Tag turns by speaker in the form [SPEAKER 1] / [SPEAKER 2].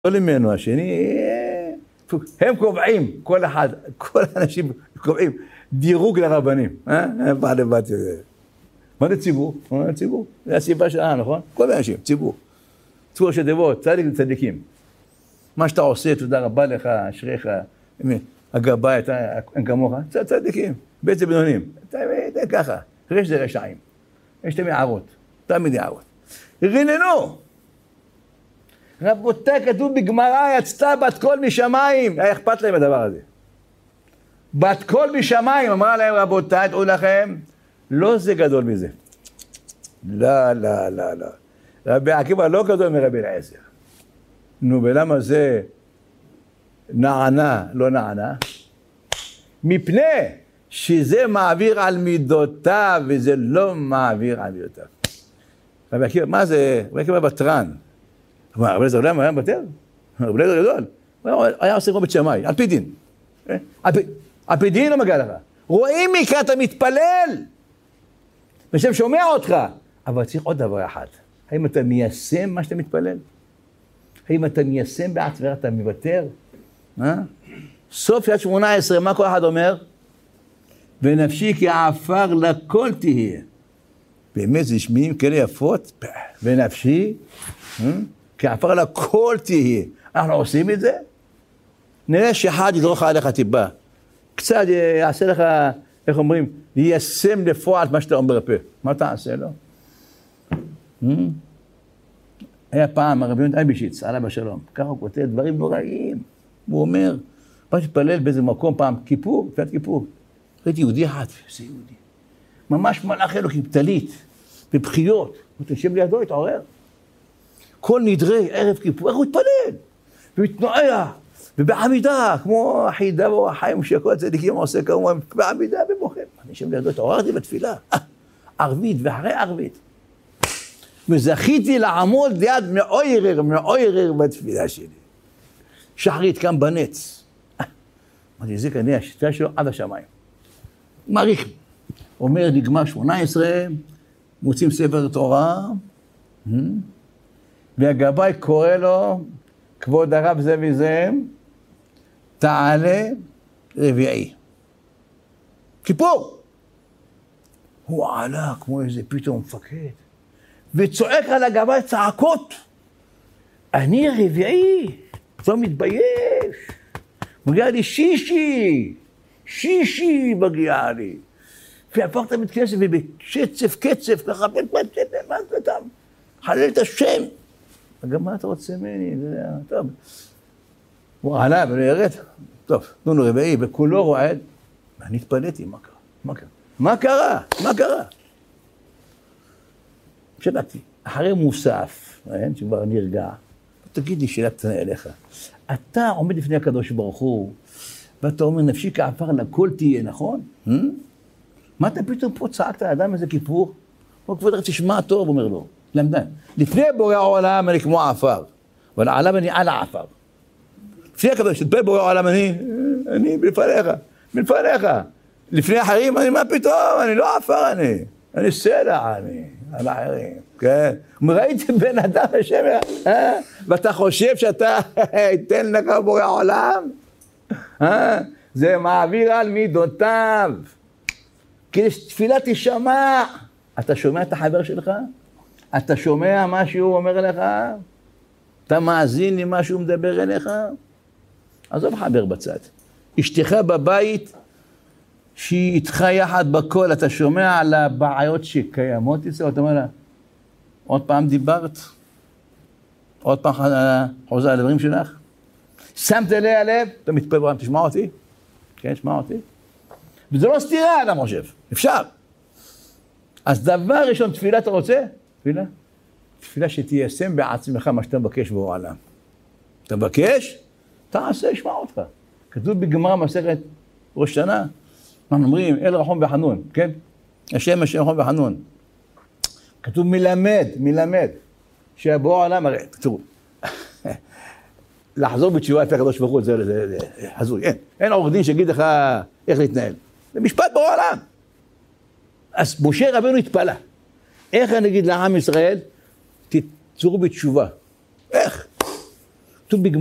[SPEAKER 1] לא למנו, השני, הם קובעים, כל אחד, כל האנשים קובעים דירוג לרבנים. מה לבד זה? מה זה ציבור? מה זה ציבור? זה הסיבה שלה, נכון? כל האנשים, ציבור. ציבור של דבות, צדיק וצדיקים. מה שאתה עושה, תודה רבה לך, אשריך, הגבאי, הם כמוך, צדיקים, בעצם בינונים. זה ככה, יש זה רשעים. יש תמיד הערות, תמיד הערות. ריננו! רבותיי, כתוב בגמרא, יצתה בת קול משמיים. היה אכפת להם הדבר הזה. בת קול משמיים, אמרה להם, רבותיי, תראו לכם, לא זה גדול מזה. לא, לא, לא, לא. רבי עקיבא לא גדול מרבי אליעזר. נו, ולמה זה נענה, לא נענה? מפני שזה מעביר על מידותיו, וזה לא מעביר על מידותיו. רבי עקיבא, מה זה? רבי עקיבא בטרן. רבי אליעזר עולם היה מבטר? רבי אליעזר גדול. הוא היה עושה כמו בית שמאי, על פי דין. על פי דין לא מגיע לך. רואים מכאן, אתה מתפלל. ושם שומע אותך. אבל צריך עוד דבר אחד. האם אתה מיישם מה שאתה מתפלל? האם אתה מיישם בעצמך, אתה מבטר? סוף שעת 18, מה כל אחד אומר? ונפשי כעפר לכל תהיה. באמת זה שמיעים כאלה יפות. ונפשי כעפר לכל תהיה. אנחנו עושים את זה? נראה שאחד ידרוך עליך טיפה. קצת יעשה לך, איך אומרים, יישם לפועל מה שאתה אומר בפה. מה תעשה לו? היה פעם הרב יונתן אייבשיץ, עליו השלום. ככה הוא כותב דברים נוראים. הוא אומר, בא שתפלל באיזה מקום פעם, כיפור, תפילת כיפור. ראיתי יהודי אחד, זה יהודי. ממש מלאך אלוקים, טלית, בבחיות. הוא תשב לידו, התעורר. כל נדרי, ערב כיפור, איך הוא התפלל? ומתנועע, ובעמידה, כמו החידה והחיים שכל הצדיקים עושה כמובן, בעמידה ובוכה. אני תשב לידו, התעוררתי בתפילה. ערבית ואחרי ערבית. וזכיתי לעמוד ליד מעורר בתפילה שלי. שחרית קם בנץ. אמרתי, זה כנראה השיטה שלו עד השמיים. מעריך. אומר, נגמר 18, מוצאים ספר תורה, והגבאי קורא לו, כבוד הרב זה וזה, תעלה רביעי. כיפור. הוא עלה כמו איזה פתאום מפקד. וצועק על הגבאי צעקות. אני רביעי, לא מתבייש. מגיע לי שישי מגיע לי. והפך את הבית כנסת ובקצף, ככה, חלל את השם. גם מה אתה רוצה ממני? טוב. הוא עלה ולא ירד. טוב, תנו רביעי, וכולו רועד. ואני התפלאתי, מה קרה? שדקתי, אחרי מוסף, שכבר נרגע, תגיד לי שאלה קטנה אליך. אתה עומד לפני הקדוש ברוך הוא, ואתה אומר, נפשי כעפר לכל תהיה, נכון? מה אתה פתאום פה צעקת לאדם איזה כיפור? הוא כבוד רק תשמע טוב, אומר לו, למדן. לפני בורא העולם אני כמו עפר, אבל העולם אני על העפר. לפני הקדוש, שתפל בורא העולם אני מלפניך. לפני אחרים אני, מה פתאום? אני לא עפר אני סלע על האחרים, כן? ראיתי בן אדם השם, ואתה חושב שאתה ייתן לך בורא העולם? זה מעביר על מידותיו. כדי שתפילה תשמע. אתה שומע את החבר שלך? אתה שומע מה שהוא אומר לך? אתה מאזין למה שהוא מדבר אליך? עזוב חבר בצד. אשתך בבית, שהיא איתך יחד בכל, אתה שומע על הבעיות שקיימות אצלו, אתה אומר לה, עוד פעם דיברת? עוד פעם חוזר על הדברים שלך? שמת אליה לב? אתה מתפלל ברם, תשמע אותי? כן, תשמע אותי? וזה לא סתירה, אדם חושב, אפשר. אז דבר ראשון, תפילה אתה רוצה? תפילה שתיישם בעצמך מה שאתה מבקש בעולם. אתה מבקש? תעשה, ישמע אותך. כתוב בגמרא מסכת ראש שנה, אנחנו אומרים, אל רחום וחנון, כן? השם רחום וחנון. כתוב מלמד, שהבורא העולם, הרי, תראו, לחזור בתשובה לפי הקדוש ברוך הוא, זה הזוי, אין עורך דין שיגיד לך איך להתנהל. זה משפט בורא העולם. אז משה רבנו התפלא. איך אני אגיד לעם ישראל? תצאו בתשובה. איך? כתוב